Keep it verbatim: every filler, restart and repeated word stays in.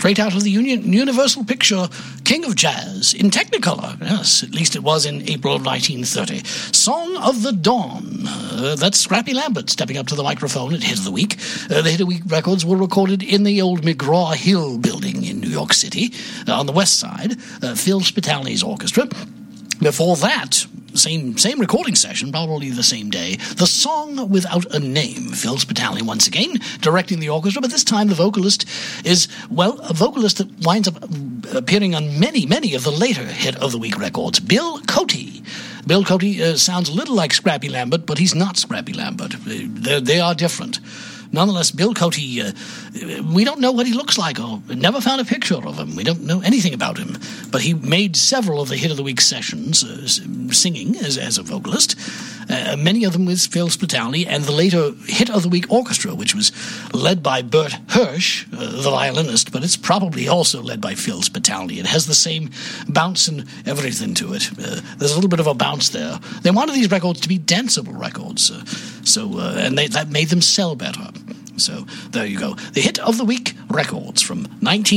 straight out of the Union, Universal Picture King of Jazz in Technicolor. Yes, at least it was in April of nineteen thirty. Song of the Dawn. Uh, that's Scrappy Lambert stepping up to the microphone at Hit of the Week. Uh, the Hit of the Week records were recorded in the old McGraw-Hill building in New York City, uh, on the west side, uh, Phil Spitalny's orchestra. Before that, same same recording session, probably the same day, The Song Without a Name. Phil Spitalny once again directing the orchestra, but this time the vocalist is, well, a vocalist that winds up appearing on many, many of the later Hit of the Week records. Bill Coty. Bill Coty uh, sounds a little like Scrappy Lambert, but he's not Scrappy Lambert. They're, they are different. Nonetheless, Bill Coty, uh, we don't know what he looks like, or never found a picture of him. We don't know anything about him. But he made several of the Hit of the Week sessions, uh, singing as, as a vocalist, uh, many of them with Phil Spitalny, and the later Hit of the Week orchestra, which was led by Bert Hirsch, uh, the violinist, but it's probably also led by Phil Spitalny. It has the same bounce and everything to it. Uh, there's a little bit of a bounce there. They wanted these records to be danceable records, uh, so uh, and they, that made them sell better. So there you go. The Hit of the Week records from nineteen